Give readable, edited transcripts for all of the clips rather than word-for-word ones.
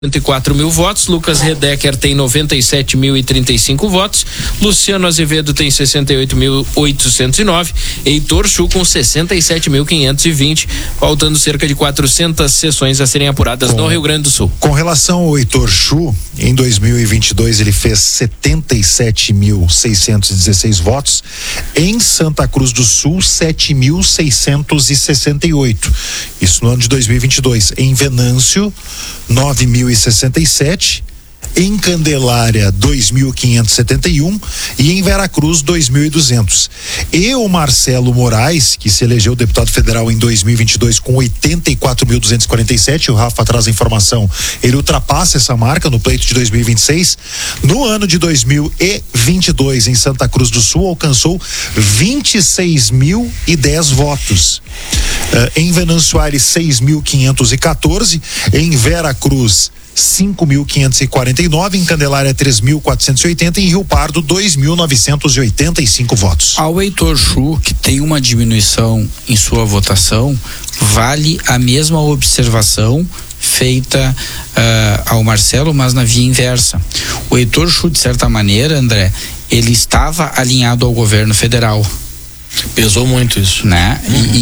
104 mil votos, Lucas Redecker tem 97.035 votos, Luciano Azevedo tem 68.809, Heitor Chu com 67.520, faltando cerca de 400 sessões a serem apuradas no Rio Grande do Sul. Com relação ao Heitor Chu, em 2022 ele fez 77.616 votos, em Santa Cruz do Sul 7.668, isso no ano de 2022, em Venâncio 9.067, em Candelária 2.571 e em Veracruz 2.200. E o Marcelo Moraes, que se elegeu deputado federal em 2022 com 84.247, o Rafa traz a informação, ele ultrapassa essa marca no pleito de 2026. No ano de 2022 em Santa Cruz do Sul alcançou 26.010 votos. Em Venâncio Aires 6.514, em Veracruz 5.549, em Candelária 3.480 e em Rio Pardo 2.985 votos. Ao Heitor Chu, que tem uma diminuição em sua votação, vale a mesma observação feita ao Marcelo, mas na via inversa. O Heitor Chu, de certa maneira, André, ele estava alinhado ao governo federal. Pesou muito isso, né?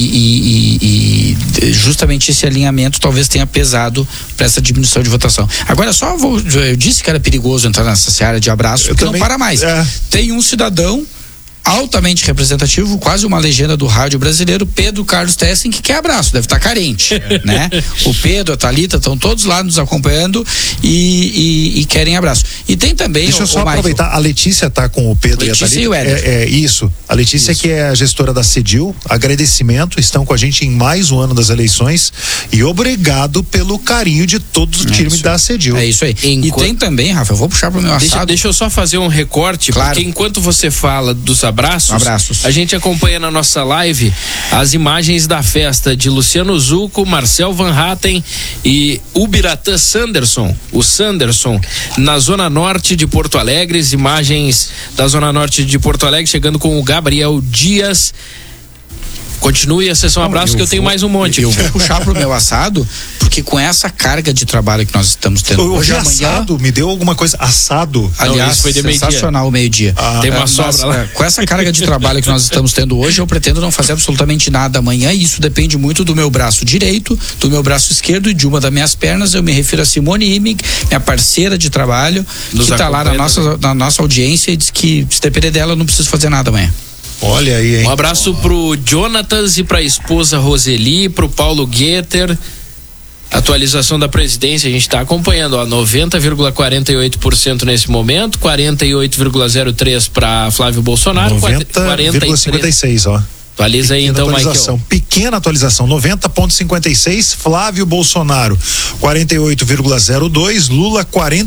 E justamente esse alinhamento talvez tenha pesado para essa diminuição de votação. Agora eu disse que era perigoso entrar nessa seara de abraço, porque não para mais. Tem um cidadão altamente representativo, quase uma legenda do rádio brasileiro, Pedro Carlos Tessen, que quer abraço, deve estar carente, né? O Pedro, a Thalita, estão todos lá nos acompanhando e querem abraço. E tem também Deixa eu só aproveitar, a Letícia tá com o Pedro Letícia e a Thalita. E o Isso. A Letícia, que é a gestora da CEDIL, agradecimento, estão com a gente em mais um ano das eleições e obrigado pelo carinho de todos os times da CEDIL. É isso aí. E tem também, Rafa, eu vou puxar pro meu assado. Deixa eu só fazer um recorte, claro. Porque enquanto você fala dos abraços, a gente acompanha na nossa live as imagens da festa de Luciano Zucco, Marcel Van Hatten e Ubiratã Sanderson, o Sanderson, na zona norte de Porto Alegre, imagens da zona norte de Porto Alegre, chegando com o Gabriel Dias. Continue a sessão abraço, que eu tenho mais um monte. Eu vou puxar pro meu assado, porque com essa carga de trabalho que nós estamos tendo hoje assado, me deu alguma coisa assado. Aliás, foi de sensacional o meio-dia. Tem uma sobra lá. Com essa carga de trabalho que nós estamos tendo hoje, eu pretendo não fazer absolutamente nada amanhã, e isso depende muito do meu braço direito, do meu braço esquerdo e de uma das minhas pernas. Eu me refiro a Simone Imig, minha parceira de trabalho, que está lá na nossa audiência e diz que se depender dela eu não preciso fazer nada amanhã. Olha aí, hein? Um abraço pro Jonatas e pra esposa Roseli, pro Paulo Guetter. Atualização da presidência, a gente está acompanhando, 90,48% nesse momento, 48,03% para Flávio Bolsonaro, 90,56%, ó. Atualiza aí então, Michael. Pequena atualização, 90,56%, Flávio Bolsonaro 48,02%, Lula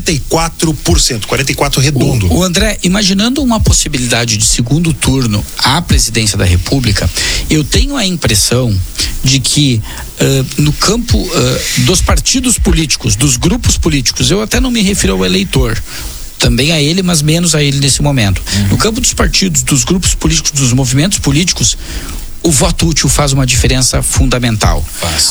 44%, 44 redondo. O André, imaginando uma possibilidade de segundo turno à presidência da República, eu tenho a impressão de que no campo dos partidos políticos, dos grupos políticos, eu até não me refiro ao eleitor, também a ele, mas menos a ele nesse momento. No campo dos partidos, dos grupos políticos, dos movimentos políticos, o voto útil faz uma diferença fundamental.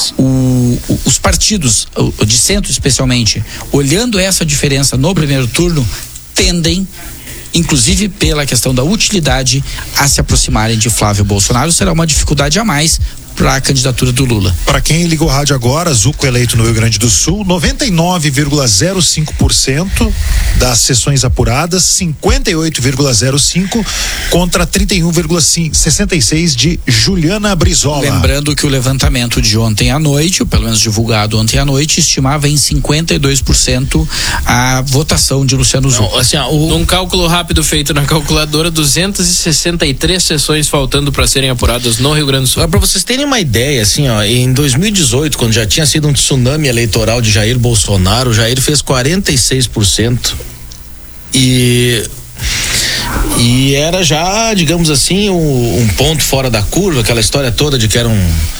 Os partidos, de centro especialmente, olhando essa diferença no primeiro turno, tendem, inclusive pela questão da utilidade, a se aproximarem de Flávio Bolsonaro. Será uma dificuldade a mais para a candidatura do Lula. Para quem ligou o rádio agora, Zucco eleito no Rio Grande do Sul, 99,05% das sessões apuradas, 58,05% contra 31,66% de Juliana Brizola. Lembrando que o levantamento de ontem à noite, ou pelo menos divulgado ontem à noite, estimava em 52% a votação de Luciano Zucco. Assim, num cálculo rápido feito na calculadora, 263 sessões faltando para serem apuradas no Rio Grande do Sul. Para vocês terem uma ideia, assim, em 2018, quando já tinha sido um tsunami eleitoral de Jair Bolsonaro, o Jair fez 46%. E E era já, digamos assim, um ponto fora da curva, aquela história toda de que era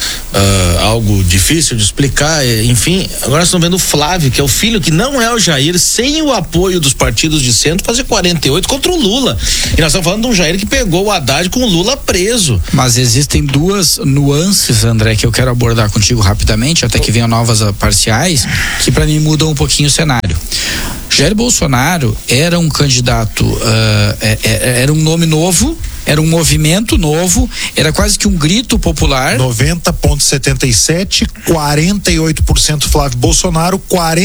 algo difícil de explicar, enfim. Agora nós estamos vendo o Flávio, que é o filho que não é o Jair, sem o apoio dos partidos de centro, fazer 48 contra o Lula. E nós estamos falando de um Jair que pegou o Haddad com o Lula preso. Mas existem duas nuances, André, que eu quero abordar contigo rapidamente, até que venham novas parciais, que para mim mudam um pouquinho o cenário. Jair Bolsonaro era um candidato, era um nome novo, era um movimento novo, era quase que um grito popular. 90,77, 48% Flávio Bolsonaro,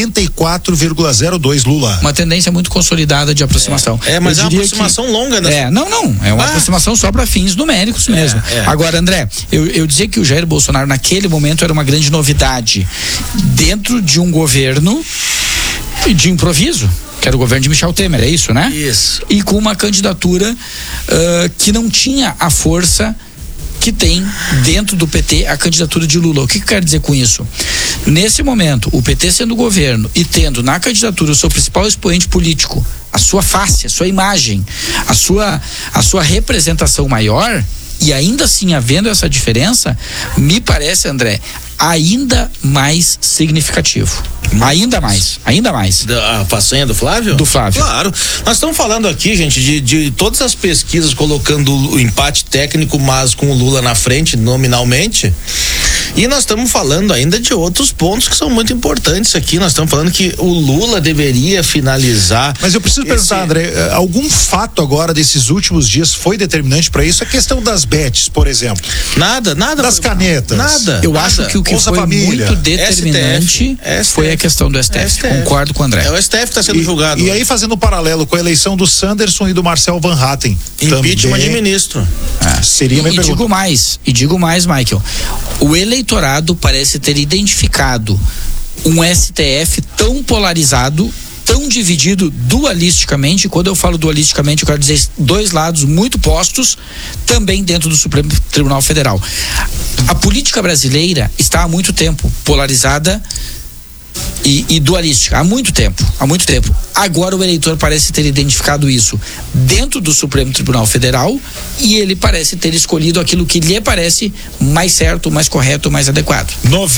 44,02 Lula. Uma tendência muito consolidada de aproximação. Mas é uma aproximação longa, né? Não, é uma aproximação só para fins numéricos mesmo. Agora, André, eu dizia que o Jair Bolsonaro naquele momento era uma grande novidade dentro de um governo de improviso, que era o governo de Michel Temer, é isso, né? Isso. E com uma candidatura que não tinha a força que tem dentro do PT a candidatura de Lula. O que eu quero dizer com isso? Nesse momento, o PT sendo governo e tendo na candidatura o seu principal expoente político, a sua face, a sua imagem, a sua representação maior, e ainda assim havendo essa diferença, me parece, André, ainda mais significativo. Ainda mais. A façanha do Flávio? Do Flávio. Claro. Nós estamos falando aqui, gente, de todas as pesquisas colocando o empate técnico, mas com o Lula na frente, nominalmente. E nós estamos falando ainda de outros pontos que são muito importantes aqui. Nós estamos falando que o Lula deveria finalizar. Mas eu preciso perguntar, André, algum fato agora desses últimos dias foi determinante para isso? A questão das bets, por exemplo. Nada. Das canetas. Nada. Eu acho que o que foi muito determinante foi a questão do STF. Concordo com o André. É o STF que está sendo julgado. E aí, fazendo um paralelo com a eleição do Sanderson e do Marcel Van Hatten. Impeachment de ministro. Seria e digo mais, Michael. O eleitorado parece ter identificado um STF tão polarizado, tão dividido dualisticamente. Quando eu falo dualisticamente, eu quero dizer dois lados muito postos, também dentro do Supremo Tribunal Federal. A política brasileira está há muito tempo polarizada e dualística, há muito tempo. Agora o eleitor parece ter identificado isso dentro do Supremo Tribunal Federal e ele parece ter escolhido aquilo que lhe parece mais certo, mais correto, mais adequado.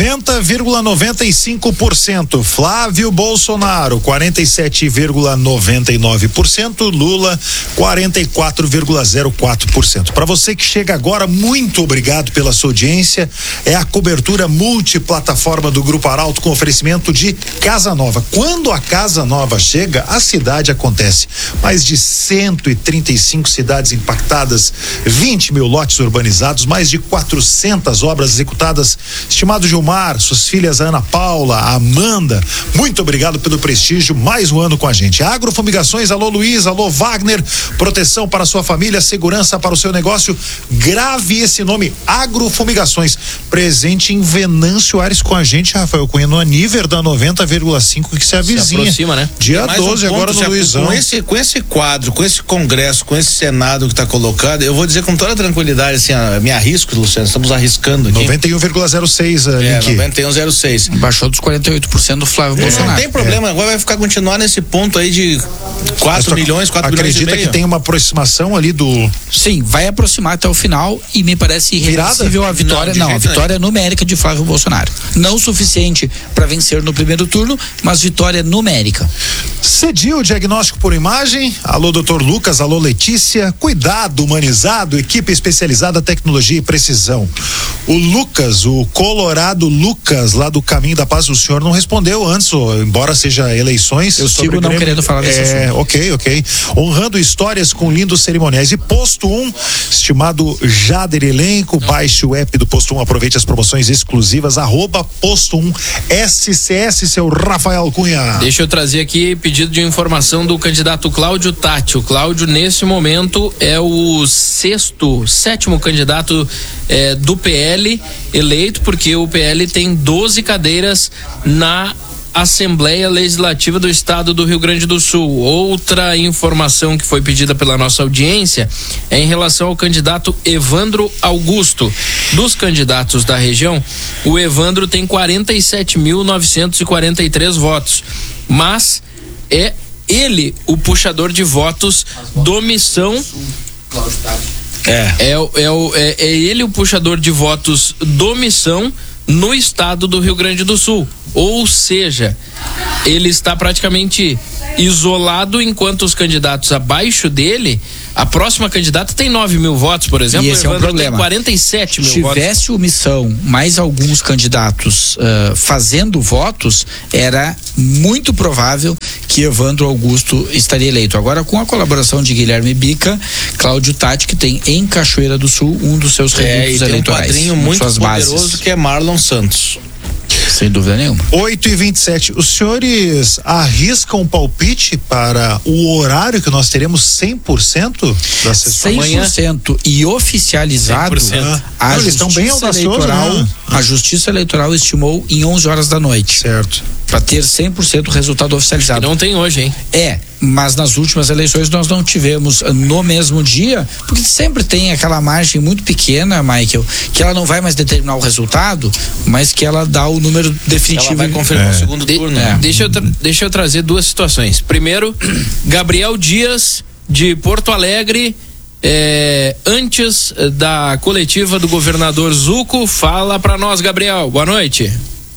90,95% Flávio Bolsonaro, 47,99%, Lula 44,04%. Para você que chega agora, muito obrigado pela sua audiência. É a cobertura multiplataforma do Grupo Arauto com oferecimento de Casa Nova. Quando a Casa Nova chega, a cidade acontece. Mais de 135 cidades impactadas, 20 mil lotes urbanizados, mais de 400 obras executadas. Estimado Gilmar, suas filhas Ana Paula, Amanda, muito obrigado pelo prestígio, mais um ano com a gente. Agrofumigações, alô Luiz, alô Wagner, proteção para sua família, segurança para o seu negócio. Grave esse nome, Agrofumigações, presente em Venâncio Aires com a gente, Rafael Cunha, no Aniver da 90,5 que se avizinha. Se aproxima, né? Dia 12 agora no Luizão. Com esse quadro, com esse congresso, com esse Senado que está colocado, eu vou dizer com toda tranquilidade, assim, me arrisco, Luciano, estamos arriscando aqui. 91,06 91,06. Baixou dos 48% do Flávio Bolsonaro. Não tem problema, agora vai continuar nesse ponto aí de 4 milhões, 4 milhões e meio. Acredita que tem uma aproximação ali do... Sim, vai aproximar até o final e me parece irreversível a vitória. Não, a vitória numérica de Flávio Bolsonaro. Não o suficiente para vencer no primeiro turno, mas vitória numérica. Cediu o diagnóstico por imagem. Alô, doutor Lucas, alô, Letícia. Cuidado humanizado, equipe especializada, tecnologia e precisão. O Lucas, o Colorado Lucas, lá do Caminho da Paz, o senhor não respondeu antes, embora seja eleições. Eu sigo não querendo falar desse assunto. Ok. Honrando histórias com lindos cerimoniais. E Posto 1, estimado Jader Elenco, baixe o app do Posto 1, aproveite as promoções exclusivas, @Posto 1 SCS, seu Rafael Cunha. Deixa eu trazer aqui pedido de informação do candidato Cláudio Tatti. O Cláudio, nesse momento, é o sétimo candidato do PL eleito, porque o PL tem 12 cadeiras na Assembleia Legislativa do Estado do Rio Grande do Sul. Outra informação que foi pedida pela nossa audiência é em relação ao candidato Evandro Augusto. Dos candidatos da região, o Evandro tem 47.943 votos, mas é ele o puxador de votos do Missão. É ele o puxador de votos do Missão no estado do Rio Grande do Sul. Ou seja, ele está praticamente isolado, enquanto os candidatos abaixo dele, a próxima candidata tem 9 mil votos, por exemplo. E esse é um problema. Tem 47 mil votos. Se tivesse o Missão mais alguns candidatos fazendo votos, era muito provável que Evandro Augusto estaria eleito. Agora, com a colaboração de Guilherme Bica, Cláudio Tatti, que tem em Cachoeira do Sul um dos seus redutos eleitorais. Um padrinho muito poderoso que é Marlon Santos. Sem dúvida nenhuma. 8h27. Os senhores arriscam um palpite para o horário que nós teremos 100% da sessão? 100% e oficializado. 100%. Eles estão bem audaciosos, né? A Justiça Eleitoral estimou em 11 horas da noite. Certo. Para ter 100% resultado oficializado. Não tem hoje, hein? Mas nas últimas eleições nós não tivemos no mesmo dia, porque sempre tem aquela margem muito pequena, Michael, que ela não vai mais determinar o resultado, mas que ela dá o número definitivo. Ela vai confirmar o segundo turno. Deixa eu trazer duas situações. Primeiro, Gabriel Dias, de Porto Alegre, antes da coletiva do governador Zucco. Fala pra nós, Gabriel. Boa noite.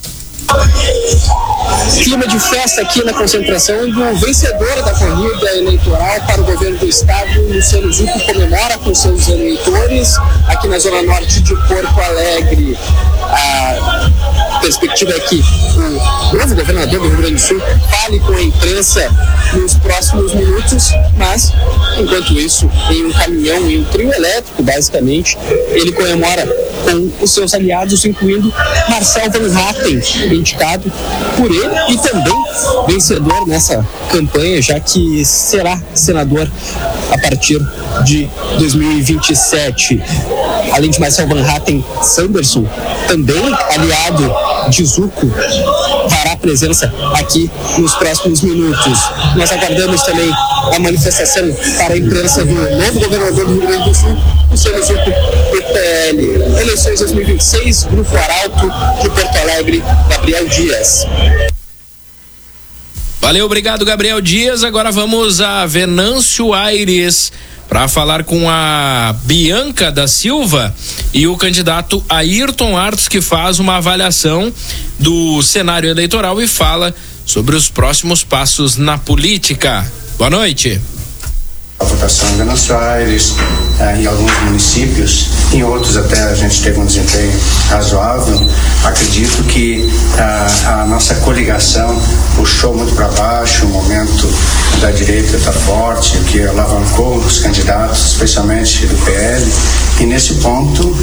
Clima de festa aqui na concentração do vencedor da corrida eleitoral para o governo do estado. Luciano Zucco comemora com seus eleitores aqui na zona norte de Porto Alegre. A perspectiva é que o novo governador do Rio Grande do Sul fale com a imprensa nos próximos minutos, mas enquanto isso, em um caminhão, em um trio elétrico, basicamente, ele comemora com os seus aliados, incluindo Marcel Van Hatten, indicado por ele e também vencedor nessa campanha, já que será senador a partir de 2027. Além de Marcel Van Hatten, Sanderson, também aliado de Zucco, fará presença aqui nos próximos minutos. Nós aguardamos também a manifestação para a imprensa do novo governador do Rio Grande do Sul, Luciano Zucco, do PL. Eleições 2026, Grupo Arauto de Porto Alegre, Gabriel Dias. Valeu, obrigado, Gabriel Dias. Agora vamos a Venâncio Aires para falar com a Bianca da Silva e o candidato Ayrton Artos, que faz uma avaliação do cenário eleitoral e fala sobre os próximos passos na política. Boa noite. A votação em Venâncio Aires, em alguns municípios, em outros até a gente teve um desempenho razoável. Acredito que a nossa coligação puxou muito para baixo, o momento da direita está forte, o que alavancou os candidatos, especialmente do PL, e nesse ponto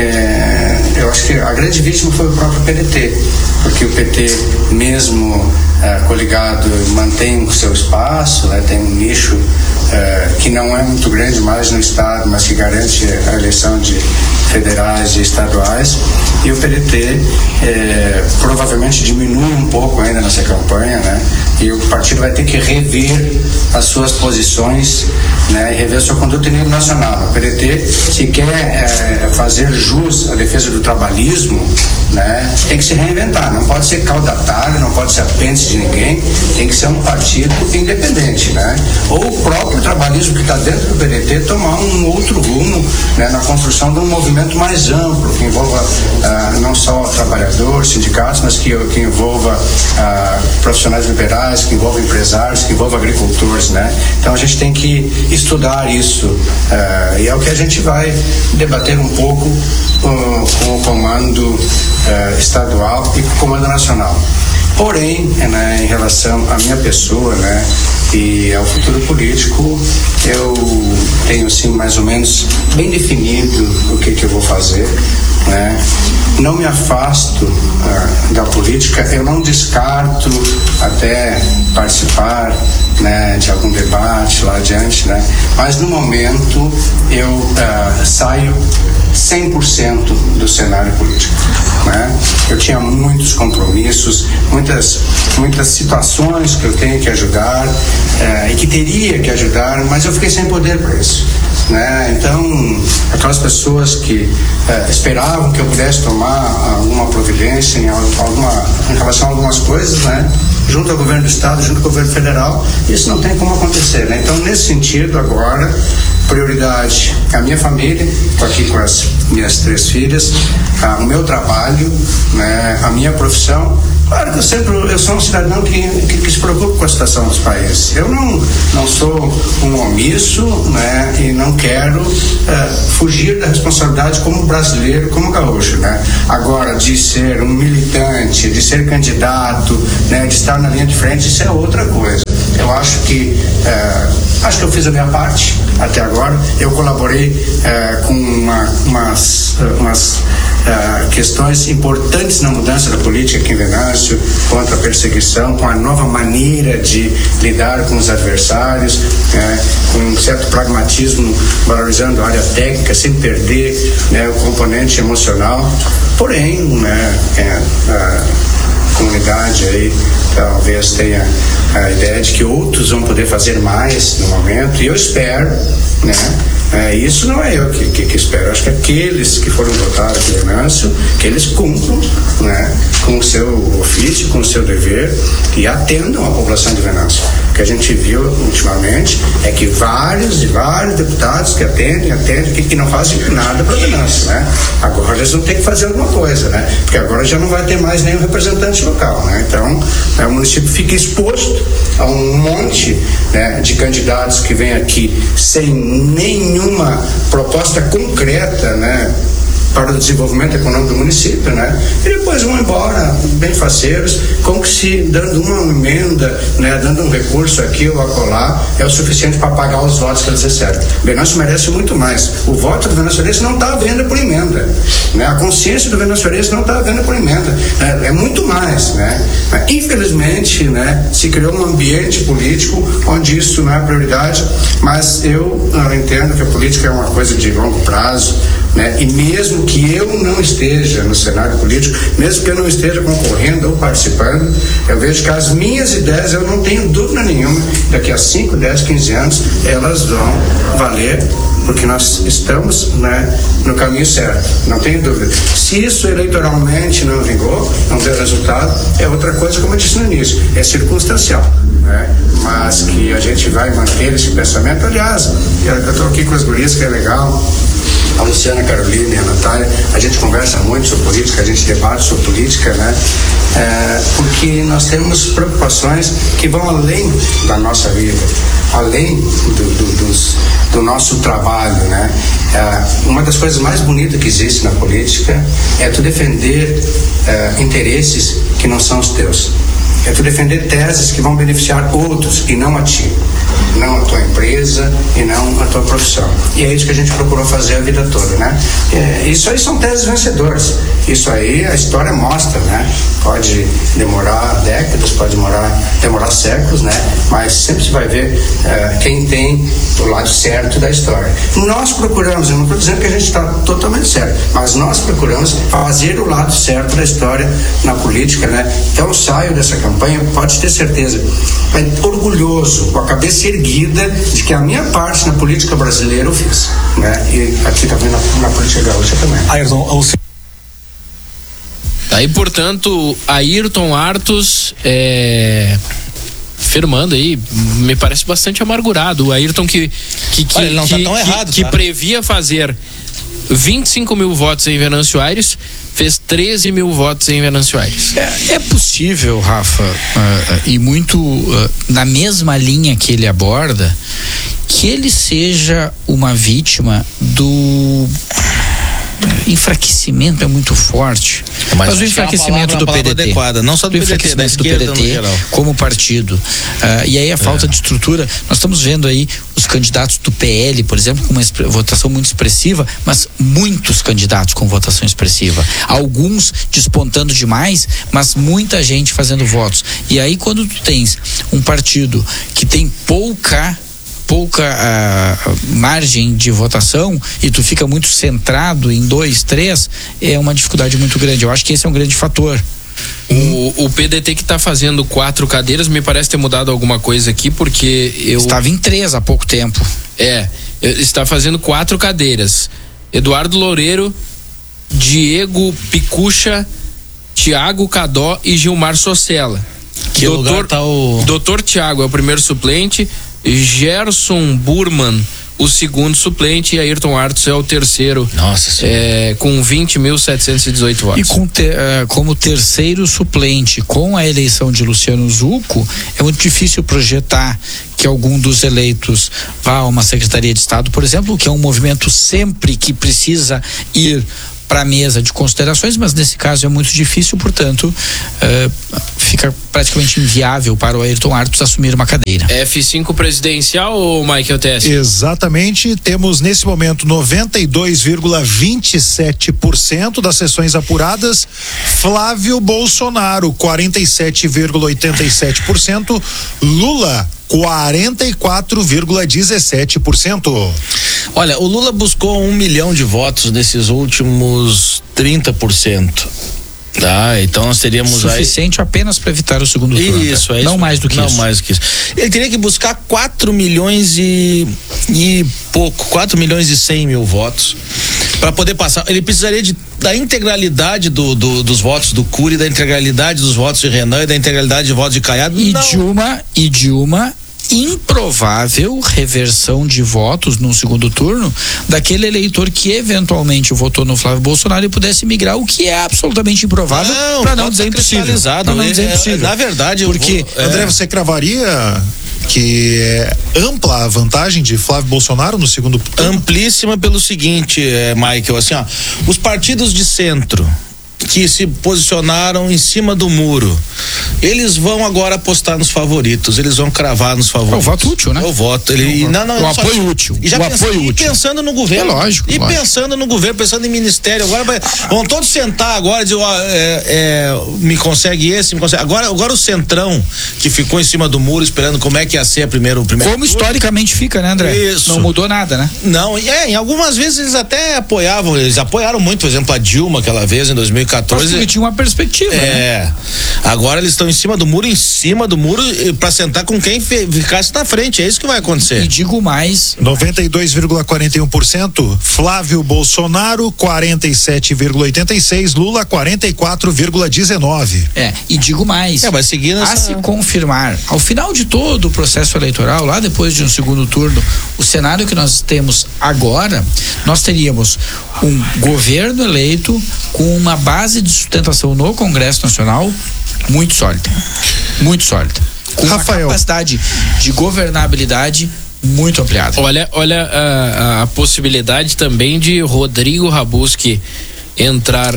eu acho que a grande vítima foi o próprio PDT, porque o PT mesmo coligado mantém o seu espaço, né, tem um nicho que não é muito grande mais no estado, mas que garante a eleição de federais e estaduais, e o PDT provavelmente diminui um pouco ainda nessa campanha, né? E o partido vai ter que rever as suas posições, né? E rever a sua conduta em nível nacional. O PDT, se quer fazer jus à defesa do trabalhismo, né? Tem que se reinventar, não pode ser caudatário, não pode ser apêndice de ninguém, tem que ser um partido independente, né? Ou o próprio trabalhismo que está dentro do PDT tomar um outro rumo, né? Na construção de um movimento mais amplo, que envolva não só trabalhadores, sindicatos, mas que envolva profissionais liberais, que envolva empresários, que envolva agricultores, né? Então a gente tem que estudar isso, e é o que a gente vai debater um pouco com o comando estadual e com o comando nacional. Porém, né, em relação à minha pessoa, né, e ao futuro político, eu tenho assim mais ou menos bem definido o que eu vou fazer, né? Não me afasto da política, eu não descarto até participar, né, de algum debate lá adiante, né? Mas no momento eu saio 100% do cenário político, né? Eu tinha muitos compromissos, muitas situações que eu tenho que ajudar e que teria que ajudar, mas eu fiquei sem poder para isso. né? Então, aquelas pessoas que esperavam que eu pudesse tomar alguma providência em relação a algumas coisas, né? Junto ao governo do estado, junto ao governo federal, isso não tem como acontecer, né? Então, nesse sentido, agora, prioridade a minha família, estou aqui com as minhas 3 filhas, o meu trabalho, né? A minha profissão. Claro que eu sou um cidadão que se preocupa com a situação dos países. Eu não sou um omisso, né? E não quero fugir da responsabilidade como brasileiro, como gaúcho, né? Agora, de ser um militante, de ser candidato, né? De estar na linha de frente, isso é outra coisa. Eu acho que eu fiz a minha parte até agora. Eu colaborei com umas questões importantes na mudança da política aqui em Venâncio, contra a perseguição, com a nova maneira de lidar com os adversários, com um certo pragmatismo, valorizando a área técnica, sem perder, né, o componente emocional. Porém, né, a comunidade aí talvez tenha a ideia de que outros vão poder fazer mais no momento, e eu espero, né? Isso não é eu que espero. Acho que aqueles que foram votados aqui em Venâncio, que eles cumpram, né, com o seu ofício, com o seu dever, e atendam a população de Venâncio. O que a gente viu ultimamente é que vários deputados que atendem, que não fazem nada para Venâncio, né? Agora eles vão ter que fazer alguma coisa, né? Porque agora já não vai ter mais nenhum representante local, né? Então, o município fica exposto a um monte, né, de candidatos que vêm aqui sem nenhuma proposta concreta, né, para o desenvolvimento econômico do município, né? E depois vão embora, bem faceiros, como que se dando uma emenda, né, dando um recurso aqui ou acolá, é o suficiente para pagar os votos que eles recebem. Venâncio merece muito mais. O voto do venezuelense não está à venda por emenda, né? A consciência do venezuelense não está à venda por emenda. É muito mais, né? Infelizmente, né, se criou um ambiente político onde isso não é prioridade, mas eu entendo que a política é uma coisa de longo prazo, né? E mesmo que eu não esteja no cenário político, mesmo que eu não esteja concorrendo ou participando, eu vejo que as minhas ideias, eu não tenho dúvida nenhuma, daqui a 5, 10, 15 anos, elas vão valer, porque nós estamos, né, no caminho certo, não tenho dúvida. Se isso eleitoralmente não vingou, não deu resultado, é outra coisa, como eu disse no início, é circunstancial, né? Mas que a gente vai manter esse pensamento. Aliás, eu estou aqui com as gurias, que é legal, a Luciana, a Carolina e a Natália, a gente conversa muito sobre política, a gente debate sobre política, né? Porque nós temos preocupações que vão além da nossa vida, além do nosso trabalho, né? Uma das coisas mais bonitas que existe na política é tu defender interesses que não são os teus. É tu defender teses que vão beneficiar outros e não a ti, não a tua empresa e não a tua profissão. E é isso que a gente procurou fazer a vida toda, né? Isso aí são teses vencedoras. Isso aí a história mostra, né? Pode demorar décadas, pode demorar séculos, né? Mas sempre se vai ver quem tem o lado certo da história. Nós procuramos, eu não estou dizendo que a gente está totalmente certo, mas nós procuramos fazer o lado certo da história na política, né? Então eu saio dessa campanha, pode ter certeza, orgulhoso, com a cabeça erguida de que a minha parte na política brasileira eu fiz, né? E aqui também na política gaúcha também. Aí, portanto, Ayrton Artos firmando aí, me parece bastante amargurado. O Ayrton que não tá tão errado, que previa fazer 25 mil votos em Venâncio Aires, fez 13 mil votos em Venâncio Aires. É possível, Rafa, e muito na mesma linha que ele aborda, que ele seja uma vítima do enfraquecimento, é muito forte, mas o enfraquecimento do PDT adequada, não só do PDT, da esquerda no geral, como partido, e aí a falta de estrutura. Nós estamos vendo aí os candidatos do PL, por exemplo, com uma votação muito expressiva, mas muitos candidatos com votação expressiva, alguns despontando demais, mas muita gente fazendo votos. E aí, quando tu tens um partido que tem pouca margem de votação e tu fica muito centrado em 2, 3, é uma dificuldade muito grande. Eu acho que esse é um grande fator. O PDT que está fazendo 4 cadeiras, me parece ter mudado alguma coisa aqui, porque eu... Estava em 3 há pouco tempo. está fazendo 4 cadeiras. Eduardo Loureiro, Diego Picucha, Tiago Cadó e Gilmar Socella. Que lugar tá o... Doutor Tiago é o primeiro suplente, Gerson Burman o segundo suplente e Ayrton Artos é o terceiro. Nossa Senhora. Com 20.718 votos. E como terceiro suplente, com a eleição de Luciano Zucco, é muito difícil projetar que algum dos eleitos vá a uma Secretaria de Estado, por exemplo, que é um movimento sempre que precisa ir para a mesa de considerações, mas nesse caso é muito difícil, portanto, fica praticamente inviável para o Ayrton Artos assumir uma cadeira. F5 presidencial ou Michael Tessi? Exatamente, temos nesse momento 92,27% das sessões apuradas, Flávio Bolsonaro 47,87%, Lula 44,17%. Olha, o Lula buscou 1 milhão de votos nesses últimos 30%. Então nós teríamos suficiente apenas para evitar o segundo turno. Isso, é isso. Não mais do que isso. Não mais do que isso. Ele teria que buscar 4 milhões e pouco, 4 milhões e 100 mil votos para poder passar. Ele precisaria da integralidade dos votos do Cury, da integralidade dos votos de Renan e da integralidade de votos de Caiado. E de uma improvável reversão de votos num segundo turno daquele eleitor que eventualmente votou no Flávio Bolsonaro e pudesse migrar, o que é absolutamente improvável, para não dizer impossível. Na verdade, porque André, você cravaria que é ampla a vantagem de Flávio Bolsonaro no segundo turno? Amplíssima pelo seguinte, Michael, assim, os partidos de centro que se posicionaram em cima do muro, eles vão agora apostar nos favoritos, eles vão cravar nos favoritos. É o voto útil, né? É o voto. O apoio útil. E pensando no governo. É lógico. Pensando no governo, pensando em ministério. Agora vão todos sentar agora e dizer, me consegue esse, me consegue. Agora o centrão que ficou em cima do muro esperando como é que ia ser o primeiro Como turno. Historicamente fica, né, André? Isso. Não mudou nada, né? Não, em algumas vezes eles até apoiavam, eles apoiaram muito, por exemplo, a Dilma aquela vez em 2014. Porque tinha uma perspectiva, né? Agora eles estão em cima do muro para sentar com quem ficasse na frente, é isso que vai acontecer. E digo mais, 92,41%, Flávio Bolsonaro 47,86%, Lula 44,19%. E digo mais, vai seguir a se confirmar, ao final de todo o processo eleitoral, lá depois de um segundo turno, o cenário que nós temos agora, nós teríamos um governo eleito com uma base de sustentação no Congresso Nacional muito sólida, com Rafael, uma capacidade de governabilidade muito ampliada. Olha a possibilidade também de Rodrigo Rabuski entrar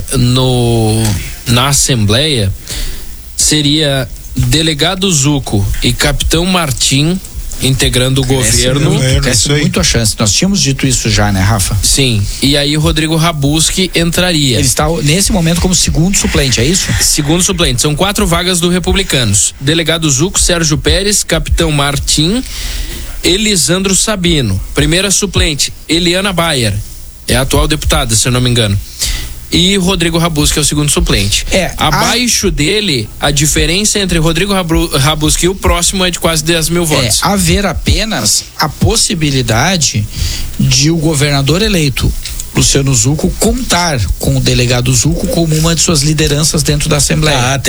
na Assembleia. Seria delegado Zucco e capitão Martim integrando o governo. Cresce muito a chance. Nós tínhamos dito isso já, né, Rafa? Sim. E aí Rodrigo Rabuski entraria. Ele está nesse momento como segundo suplente, é isso? Segundo suplente. São 4 vagas do Republicanos. Delegado Zucco, Sérgio Pérez, capitão Martim, Elisandro Sabino. Primeira suplente, Eliana Bayer. É a atual deputada, se eu não me engano. E Rodrigo Rabuski é o segundo suplente. Abaixo dele, a diferença entre Rodrigo Rabuski e o próximo é de quase 10 mil votos. Haver apenas a possibilidade de o governador eleito Luciano Zucco contar com o delegado Zucco como uma de suas lideranças dentro da Assembleia.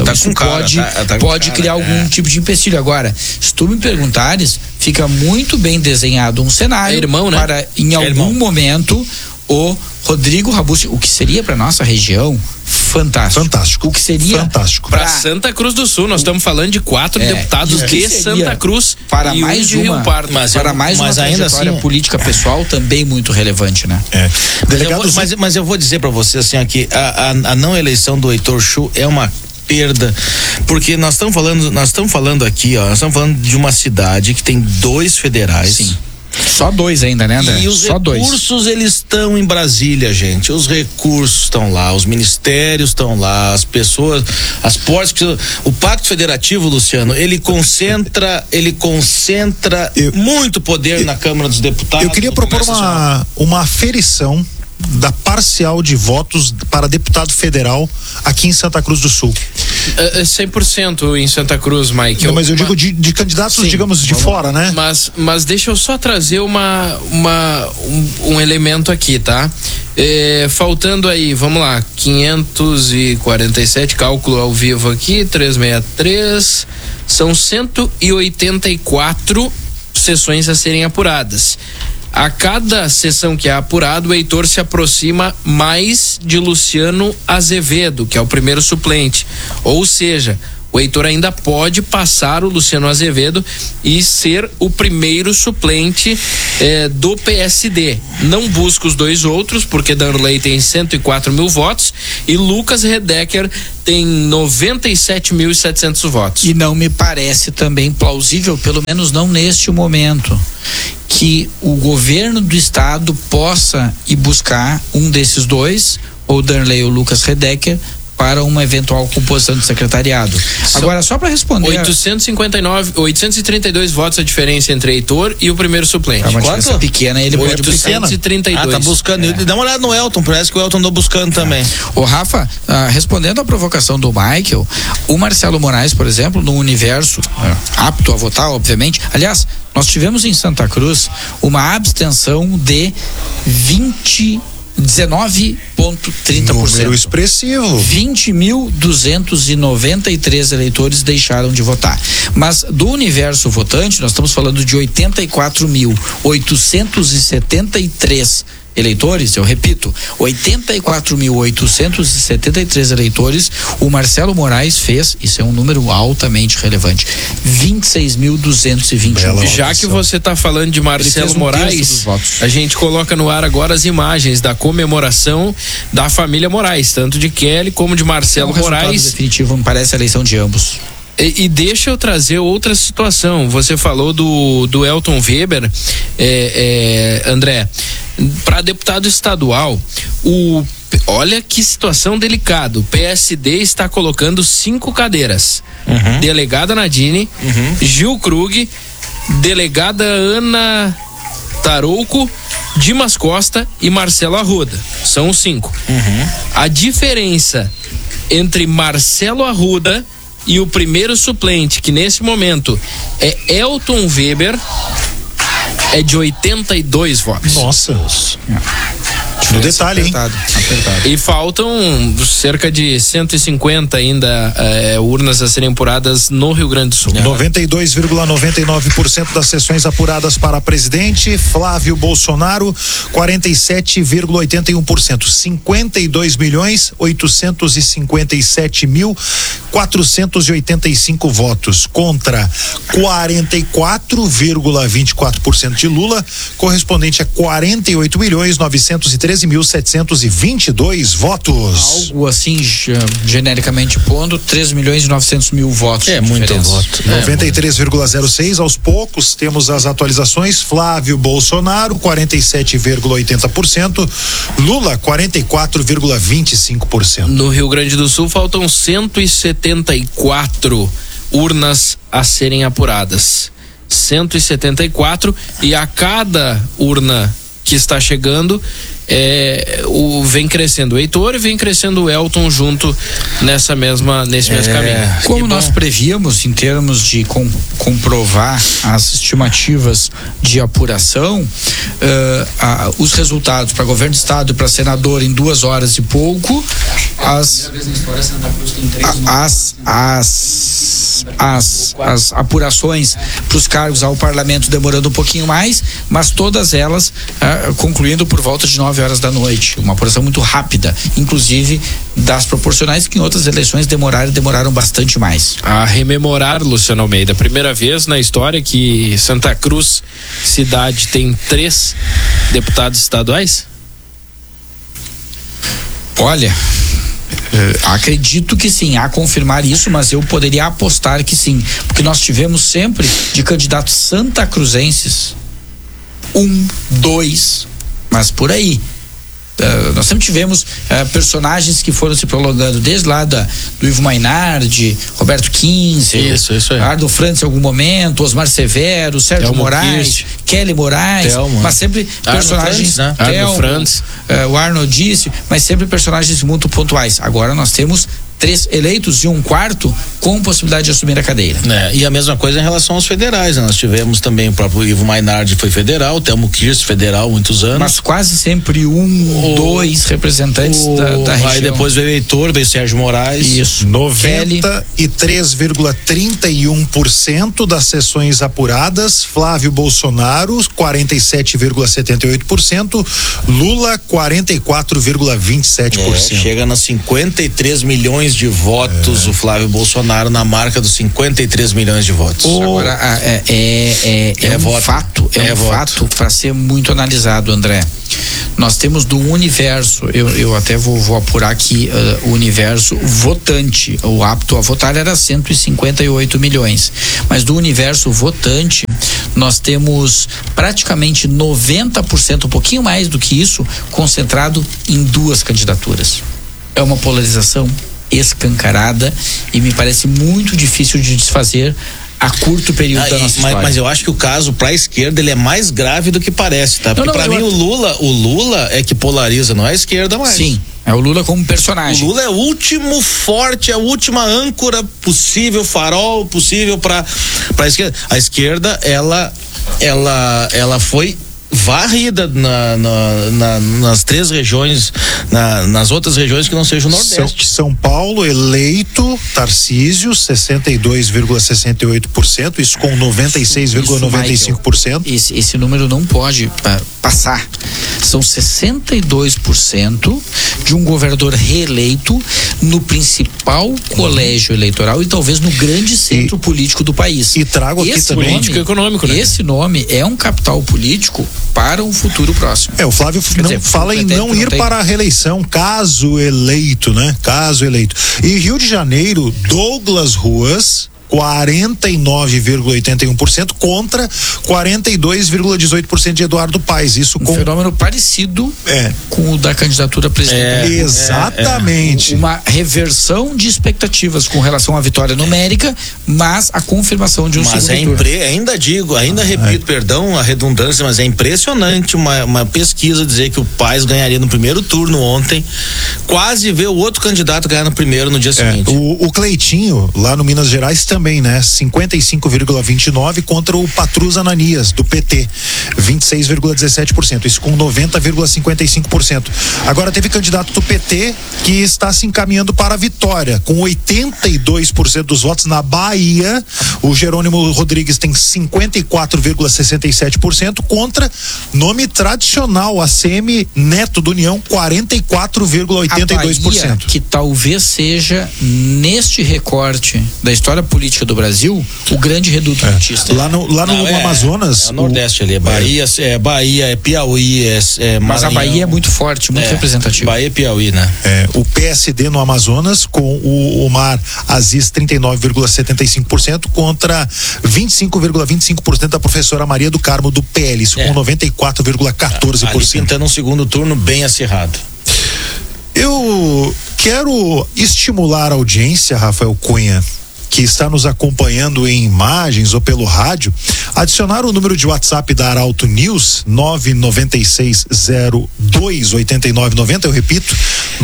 Pode criar algum tipo de empecilho. Agora, se tu me perguntares, fica muito bem desenhado um cenário para em algum momento o Rodrigo Rabuski, o que seria para nossa região fantástico. O que seria para Santa Cruz do Sul, nós estamos falando de 4 deputados de Santa Cruz para mais de Rio Pardo, mais uma trajetória política pessoal também muito relevante, né? Mas eu vou dizer para você assim aqui, a não eleição do Heitor Chu é uma perda, porque nós estamos falando aqui, nós estamos falando de uma cidade que tem 2 federais. Sim. Só 2 ainda, né, André? E os recursos, eles estão em Brasília, gente. Os recursos estão lá, os ministérios estão lá, as pessoas, as portas. O Pacto Federativo, Luciano, ele concentra muito poder na Câmara dos Deputados. Eu queria propor uma aferição da parcial de votos para deputado federal aqui em Santa Cruz do Sul. 100% em Santa Cruz, Mike. Não, mas eu digo de candidatos, sim, digamos, de fora, né? Mas deixa eu só trazer um elemento aqui, tá? Faltando aí, vamos lá, 547, cálculo ao vivo aqui, 363, são 184 sessões a serem apuradas. A cada sessão que é apurado, o Heitor se aproxima mais de Luciano Azevedo, que é o primeiro suplente. Ou seja, o Heitor ainda pode passar o Luciano Azevedo e ser o primeiro suplente do PSD. Não busca os dois outros, porque Danley tem 104 mil votos e Lucas Redecker tem 97.700 votos. E não me parece também plausível, pelo menos não neste momento, que o governo do estado possa ir buscar um desses dois, ou Danley ou Lucas Redecker, para uma eventual composição do secretariado. Agora, só para responder... 832 votos a diferença entre Heitor e o primeiro suplente. É uma diferença pequena, ele pode buscar. 832. Tá buscando. Dá uma olhada no Elton, parece que o Elton andou buscando também. Ô Rafa, respondendo à provocação do Michael, o Marcelo Moraes, por exemplo, no universo apto a votar, obviamente, aliás, nós tivemos em Santa Cruz uma abstenção de 19,30%. Número expressivo. 20.293 eleitores deixaram de votar. Mas do universo votante, nós estamos falando de 84.873 eleitores, eu repito, 84.873 eleitores, o Marcelo Moraes fez, isso é um número altamente relevante, 26.221. Já que você está falando de Marcelo Moraes, a gente coloca no ar agora as imagens da comemoração da família Moraes, tanto de Kelly como de Marcelo Moraes. Definitivo, me parece a eleição de ambos. E deixa eu trazer outra situação. Você falou do Elton Weber, André, para deputado estadual. Olha que situação delicada. O PSD está colocando 5 cadeiras. Delegada Nadine, Gil Krug, delegada Ana Tarouco, Dimas Costa e Marcelo Arruda. São os 5. A diferença entre Marcelo Arruda e o primeiro suplente, que nesse momento é Elton Weber, é de 82 votos. Nossa. No detalhe, apertado. E faltam cerca de 150 ainda urnas a serem apuradas no Rio Grande do Sul. 92,99% das sessões apuradas para presidente. Flávio Bolsonaro, 47,81%. 52.857.485 votos contra 44,24% de Lula, correspondente a 48.913.722 votos. Algo assim, genericamente pondo, 3.900.000 votos. É muito voto. 93,06. Aos poucos temos as atualizações. Flávio Bolsonaro, 47,80%. Lula, 44,25%. No Rio Grande do Sul faltam 174 urnas a serem apuradas. 174, e a cada urna que está chegando vem crescendo o Heitor e vem crescendo o Elton junto nesse mesmo caminho. Como nós prevíamos em termos de comprovar as estimativas de apuração, os resultados para governo do estado e para senador em 2 horas e pouco, as apurações para os cargos ao parlamento demorando um pouquinho mais, mas todas elas concluindo por volta de 9 horas da noite. Uma apuração muito rápida, inclusive das proporcionais, que em outras eleições demoraram bastante mais. A rememorar, Luciano Almeida, primeira vez na história que Santa Cruz cidade tem 3 deputados estaduais? Olha, acredito que sim, a confirmar isso, mas eu poderia apostar que sim, porque nós tivemos sempre de candidatos santacruzenses 1, 2, mas por aí. Nós sempre tivemos personagens que foram se prolongando, desde lá do Ivo Mainardi, Roberto Kinsey, isso aí. Ardo Franz em algum momento, Osmar Severo, Sérgio Telmo Moraes, Kirst, Kelly Moraes, mas sempre personagens, Franz, né? Ardo Franz, o Arnold disse, mas sempre personagens muito pontuais. Agora nós temos 3 eleitos e um quarto com possibilidade de assumir a cadeira. E a mesma coisa em relação aos federais, né? Nós tivemos também o próprio Ivo Mainardi foi federal, o Telmo Kirst federal muitos anos. Mas quase sempre dois representantes da região. Aí depois veio o eleitor, veio o Sérgio Moraes. Isso. 93,31% das sessões apuradas, Flávio Bolsonaro 47,78%, Lula 44,27%. Chega nos 53 milhões de votos o Flávio Bolsonaro, na marca dos 53 milhões de votos. Agora um fato para ser muito analisado, André. Nós temos do universo, eu até vou apurar aqui, o universo votante, o apto a votar era 158 milhões, mas do universo votante nós temos praticamente 90%, um pouquinho mais do que isso, concentrado em 2 candidaturas. É uma polarização escancarada e me parece muito difícil de desfazer a curto período da nossa história. Mas eu acho que o caso para a esquerda ele é mais grave do que parece, tá? Porque para mim o Lula é que polariza, não é a esquerda mais. Sim, é o Lula como personagem. O Lula é o último forte, a última âncora possível, farol possível para a esquerda. A esquerda ela foi varrida nas 3 regiões, nas outras regiões que não sejam o Nordeste. São Paulo, eleito, Tarcísio, 62,68%, isso com 96,95%. Esse número não pode passar. São 62% de um governador reeleito no principal colégio eleitoral e talvez no grande centro político do país. E trago aqui também político econômico, né? Esse nome é um capital político para um futuro próximo. O Flávio fala em não ir para a reeleição, caso eleito, né? Caso eleito. E Rio de Janeiro, Douglas Ruas, 49,81% contra 42,18% de Eduardo Paes. Isso com fenômeno parecido com o da candidatura presidencial. Exatamente. Uma reversão de expectativas com relação à vitória numérica, mas a confirmação de um segundo turno. Ainda repito, perdão a redundância, mas é impressionante uma pesquisa dizer que o Paes ganharia no primeiro turno ontem, quase ver o outro candidato ganhar no primeiro no dia seguinte. O Cleitinho, lá no Minas Gerais, também, né? 55,29% contra o Patrus Ananias, do PT, 26,17%, isso com 90,55%. Agora teve candidato do PT que está se encaminhando para a vitória, com 82% dos votos na Bahia. O Jerônimo Rodrigues tem 54,67% contra nome tradicional, ACM Neto do União, 44,82%. Que talvez seja, neste recorte da história política do Brasil, o grande reduto petista. Lá no Amazonas. É o Nordeste ali, Bahia, é Piauí, mas a Bahia é muito forte, muito representativa. Bahia e Piauí, né? O PSD no Amazonas, com o Omar Aziz, 39,75% contra 25,25% da professora Maria do Carmo, do PL, isso com 94,14%. Ali pintando um segundo turno bem acirrado. Eu quero estimular a audiência, Rafael Cunha, que está nos acompanhando em imagens ou pelo rádio, adicionar o número de WhatsApp da Arauto News, 996028990, eu repito,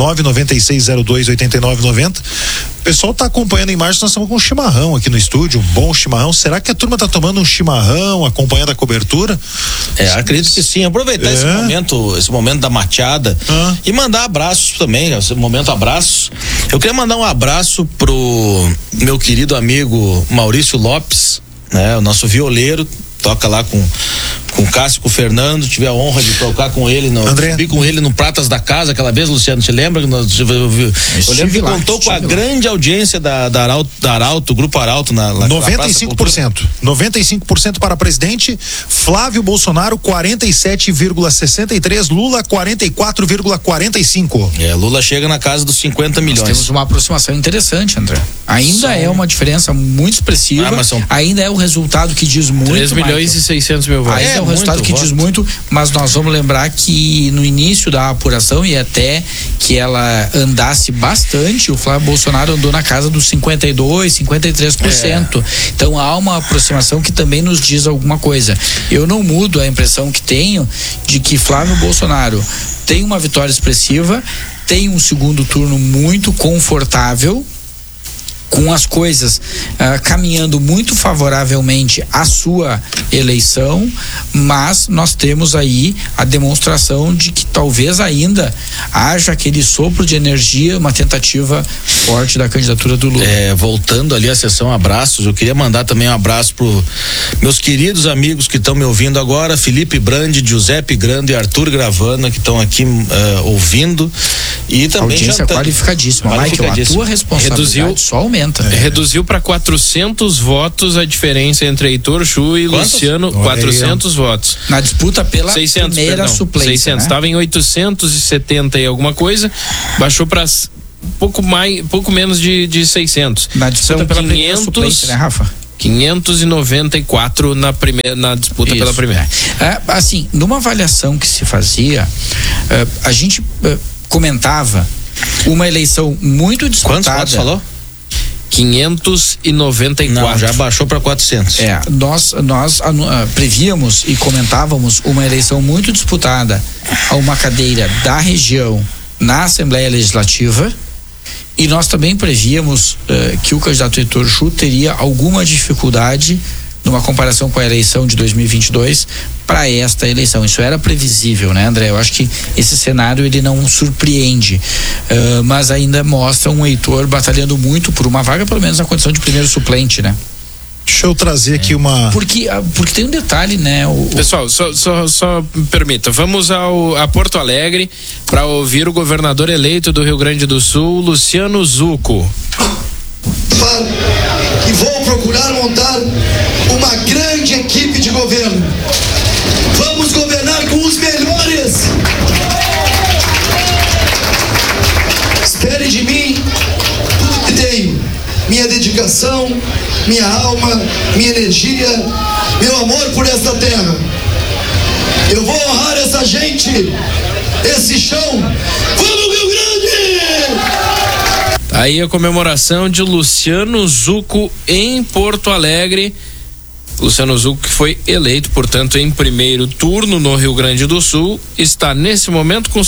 996028990. O pessoal está acompanhando a imagem, nós estamos com um chimarrão aqui no estúdio, um bom chimarrão. Será que a turma está tomando um chimarrão, acompanhando a cobertura? Acredito que sim. Aproveitar esse momento da mateada e mandar abraços também, esse momento abraços. Eu queria mandar um abraço pro meu querido amigo Maurício Lopes, né? O nosso violeiro, toca lá com o Cássio, com o Fernando, tive a honra de tocar com ele, subi com ele no Pratas da Casa aquela vez, Luciano, te lembra? Eu lembro que contou com a grande audiência da Arauto, Grupo Arauto na 95%. 95% para presidente, Flávio Bolsonaro 47,63%, Lula 44,45%. Lula chega na casa dos 50 milhões. Nós temos uma aproximação interessante, André. Ainda é uma diferença muito expressiva, ainda é o resultado que diz muito. 3 milhões e 600 mil votos. resultado que diz muito, mas nós vamos lembrar que no início da apuração e até que ela andasse bastante, o Flávio Bolsonaro andou na casa dos 52, 53%. Então há uma aproximação que também nos diz alguma coisa. Eu não mudo a impressão que tenho de que Flávio Bolsonaro tem uma vitória expressiva, tem um segundo turno muito confortável, com as coisas caminhando muito favoravelmente à sua eleição, mas nós temos aí a demonstração de que talvez ainda haja aquele sopro de energia, uma tentativa forte da candidatura do Lula. Voltando ali à sessão abraços, eu queria mandar também um abraço pro meus queridos amigos que estão me ouvindo agora, Felipe Brandi, Giuseppe Grande e Arthur Gravana, que estão aqui ouvindo, e também audiência qualificadíssima. Michael, a tua responsabilidade só aumenta. Reduziu para 400 votos a diferença entre Heitor Chu e Luciano. 400 votos. Na disputa pela 600, primeira suplência. 600. Estava em 870 e alguma coisa, baixou para pouco menos de 600. Na disputa pela primeira suplência, né, Rafa? 594 na disputa pela primeira. Assim, numa avaliação que se fazia, a gente comentava uma eleição muito disputada. Quantos votos falou? 594. Não, já baixou para 400. Nós prevíamos e comentávamos uma eleição muito disputada a uma cadeira da região na Assembleia Legislativa, e nós também prevíamos que o candidato Heitor Chu teria alguma dificuldade numa comparação com a eleição de 2022 para esta eleição. Isso era previsível, né, André? Eu acho que esse cenário ele não surpreende, mas ainda mostra um Heitor batalhando muito por uma vaga, pelo menos na condição de primeiro suplente, né? Deixa eu trazer aqui uma... Porque tem um detalhe, né? Pessoal, só me permita, vamos a Porto Alegre para ouvir o governador eleito do Rio Grande do Sul, Luciano Zucco. E vou procurar montar uma grande equipe de governo. Vamos governar com os melhores. Espere de mim tudo que tenho: minha dedicação, minha alma, minha energia, meu amor por esta terra. Eu vou honrar essa gente, esse chão. Vamos, Rio Grande! Aí a comemoração de Luciano Zucco em Porto Alegre. Luciano Zucco, que foi eleito, portanto, em primeiro turno no Rio Grande do Sul, está nesse momento com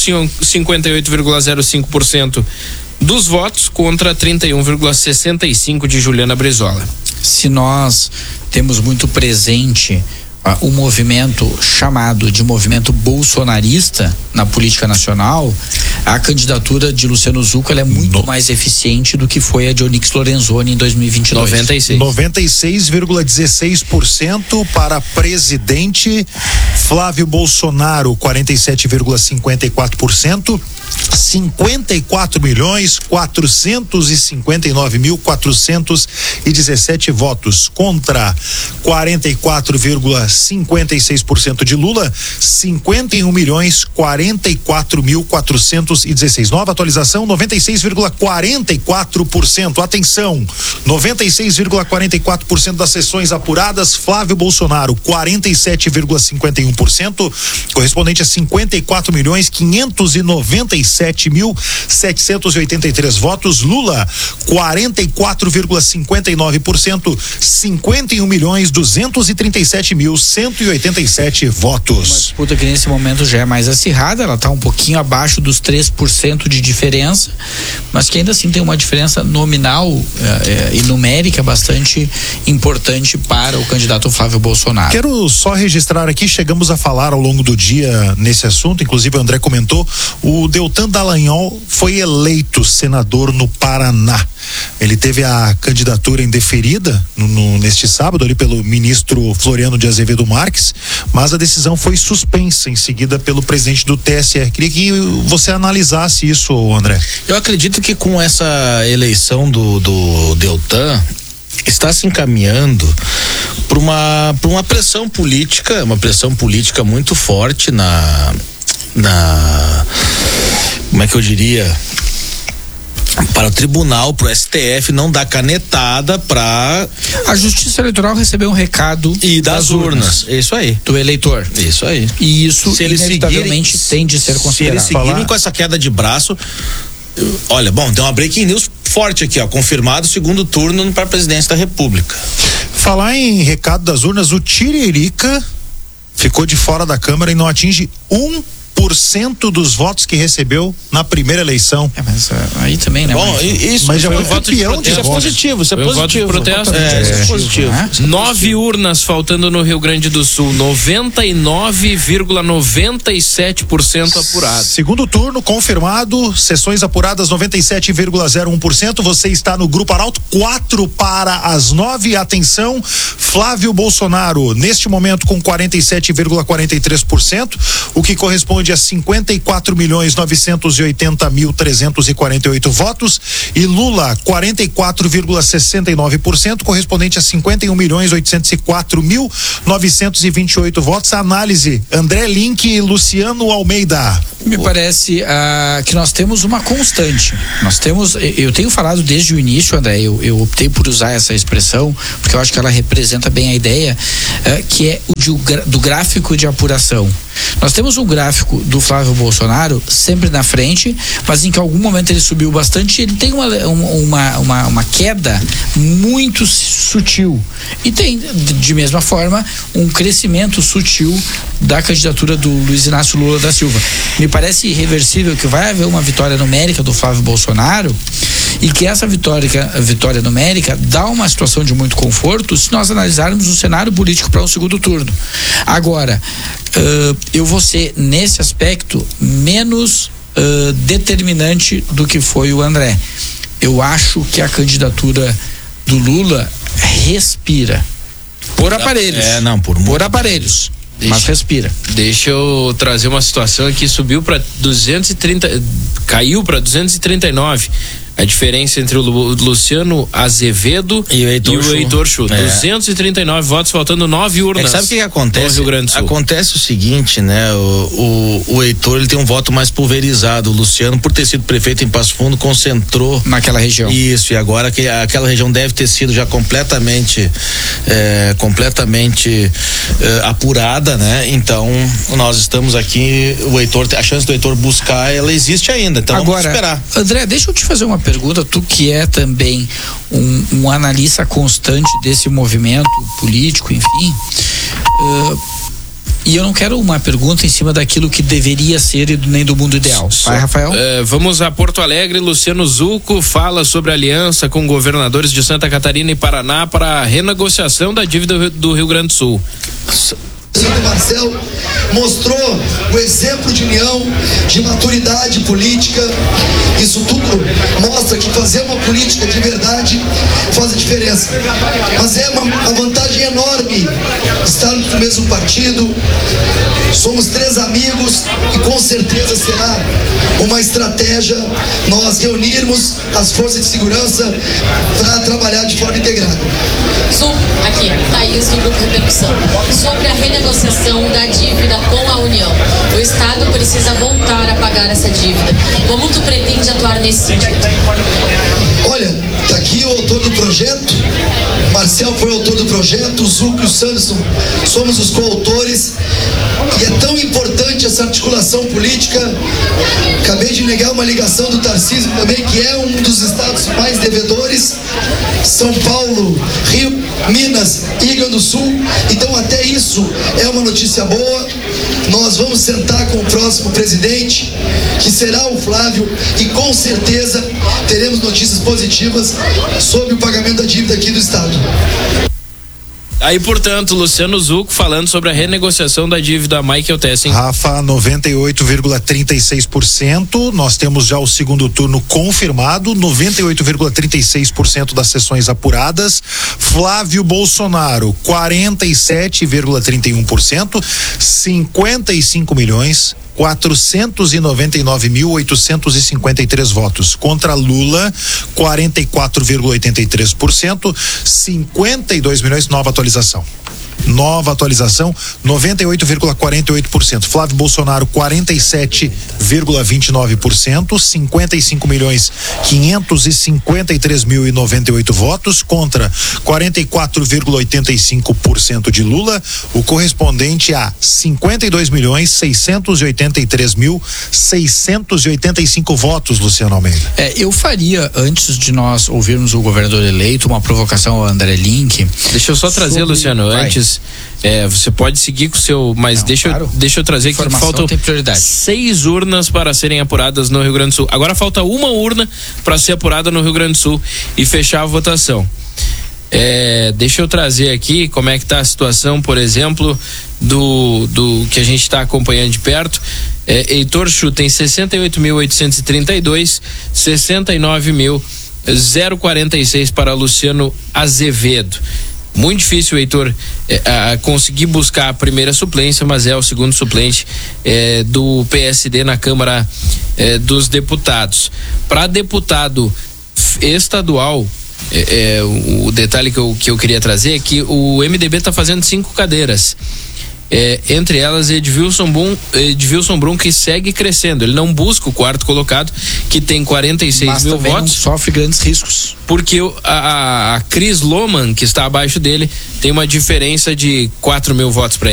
58,05% dos votos contra 31,65% de Juliana Brizola. Se nós temos muito presente o movimento chamado de movimento bolsonarista na política nacional, a candidatura de Luciano Zucco ela é muito mais eficiente do que foi a de Onyx Lorenzoni em 2022. 96,16% para presidente. Flávio Bolsonaro 47,54%. 54.459.417 votos contra 44,56% de Lula, 51.044.416. Nova atualização, 96,44%. Atenção, 96,44% das sessões apuradas, Flávio Bolsonaro 47,51%, correspondente a 54.597.783 votos. Lula 44,59%, 51.237.187 votos. Uma disputa que nesse momento já é mais acirrada, ela está um pouquinho abaixo dos 3% de diferença, mas que ainda assim tem uma diferença nominal e numérica bastante importante para o candidato Flávio Bolsonaro. Quero só registrar aqui, chegamos a falar ao longo do dia nesse assunto, inclusive o André comentou, o Deltan Dallagnol foi eleito senador no Paraná. Ele teve a candidatura indeferida neste sábado ali pelo ministro Floriano de Azevedo Marques, mas a decisão foi suspensa em seguida pelo presidente do TSE. Queria que você analisasse isso, André. Eu acredito que com essa eleição do Deltan está se encaminhando para uma pressão política, muito forte na como é que eu diria, para o tribunal, para o STF não dar canetada para a Justiça Eleitoral receber um recado e das urnas. Isso aí. Do eleitor. Isso aí. E isso se eles inevitavelmente tem de ser considerado. Se eles seguirem com essa queda de braço, olha, bom, tem uma breaking news forte aqui, ó, confirmado segundo turno para a presidência da República. Falar em recado das urnas, o Tiririca ficou de fora da Câmara e não atinge 1% dos votos que recebeu na primeira eleição. Mas aí também, né? Bom, isso, mas já foi foi voto de protesto. Isso é positivo, isso é positivo. Voto de protesto. Isso é positivo. 9 urnas faltando no Rio Grande do Sul, 99,97% apurado. Segundo turno confirmado, sessões apuradas 97,01%. Você está no Grupo Arauto, 4 para as 9. Atenção, Flávio Bolsonaro, neste momento com 47,43%, o que corresponde a 54.980.348 votos, e Lula 44,69%, correspondente a 51.804.928 votos. A análise, André Link e Luciano Almeida. Me parece que nós temos uma constante. Eu tenho falado desde o início, André, eu optei por usar essa expressão porque eu acho que ela representa bem a ideia, que é do gráfico de apuração. Nós temos um gráfico do Flávio Bolsonaro sempre na frente, mas em que algum momento ele subiu bastante, ele tem uma queda muito sutil, e tem de mesma forma um crescimento sutil da candidatura do Luiz Inácio Lula da Silva. Me parece irreversível que vai haver uma vitória numérica do Flávio Bolsonaro, e que essa vitória numérica dá uma situação de muito conforto se nós analisarmos o cenário político para um segundo turno. Agora, eu vou ser nesse aspecto menos determinante do que foi o André. Eu acho que a candidatura do Lula respira por aparelhos. Por aparelhos. Mas respira. Deixa eu trazer uma situação aqui, subiu para 230, caiu para 239. A diferença entre o Luciano Azevedo e o Heitor Chu. 239 votos, faltando 9 urnas. Sabe o que acontece? No Rio Grande do Sul. Acontece o seguinte, né? O Heitor, ele tem um voto mais pulverizado. O Luciano, por ter sido prefeito em Passo Fundo, concentrou naquela região. Isso, e agora que aquela região deve ter sido já completamente apurada, né? Então, nós estamos aqui, o Heitor, a chance do Heitor buscar, ela existe ainda. Então, agora, vamos esperar. André, deixa eu te fazer uma pergunta, tu que é também um analista constante desse movimento político, enfim, e eu não quero uma pergunta em cima daquilo que deveria ser e nem do mundo ideal. Vai, Rafael? Vamos a Porto Alegre. Luciano Zucco fala sobre a aliança com governadores de Santa Catarina e Paraná para a renegociação da dívida do Rio Grande do Sul. O Marcel mostrou o exemplo de união, de maturidade política. Isso tudo mostra que fazer uma política de verdade faz a diferença. Mas é uma vantagem enorme estarmos no mesmo partido. Somos 3 amigos e com certeza será uma estratégia nós reunirmos as forças de segurança para trabalhar de forma integrada. Aqui, Thaís do Grupo Repercussão. Sobre a renegociação da dívida com a União. O Estado precisa voltar a pagar essa dívida. Como tu pretende atuar nesse sentido? Olha, tá aqui o autor do projeto, Marcel foi o autor do projeto, o Zucco e o Sanderson somos os coautores, e é tão importante essa articulação política. Acabei de negar uma ligação do Tarcísio também, que é um dos estados mais devedores, São Paulo, Rio, Minas e Rio Grande do Sul. Então até isso é uma notícia boa. Nós vamos sentar com o próximo presidente, que será o Flávio, e com certeza teremos notícias positivas sobre o pagamento da dívida aqui do estado. Aí, portanto, Luciano Zucco falando sobre a renegociação da dívida. Michael Tessen. Rafa, 98,36%. Nós temos já o segundo turno confirmado, 98,36% das sessões apuradas. Flávio Bolsonaro, 47,31%, 55.499.853 votos. Contra Lula, 44,83%, 52 milhões, nova atualização. Nova atualização, 98,48%. Flávio Bolsonaro, 47,29%, 55.553.098 votos contra 44,85% de Lula, o correspondente a 52.683.685 votos, Luciano Almeida. Eu faria, antes de nós ouvirmos o governador eleito, uma provocação ao André Link. Deixa eu só trazer, Luciano, antes, você pode seguir com o seu, mas não, deixa eu trazer aqui que faltam 6 urnas para serem apuradas no Rio Grande do Sul. Agora falta uma urna para ser apurada no Rio Grande do Sul e fechar a votação. Deixa eu trazer aqui como é que tá a situação, por exemplo, do que a gente está acompanhando de perto. Heitor Chu tem 68.832, 69.046 para Luciano Azevedo. Muito difícil, Heitor, conseguir buscar a primeira suplência, mas é o segundo suplente do PSD na Câmara dos Deputados. Para deputado estadual, o detalhe que eu queria trazer é que o MDB está fazendo 5 cadeiras. Entre elas Edvilson Brum, que segue crescendo. Ele não busca o quarto colocado, que tem 46 mil votos. Não sofre grandes riscos. Porque a Cris Lohmann, que está abaixo dele, tem uma diferença de 4 mil votos para ele.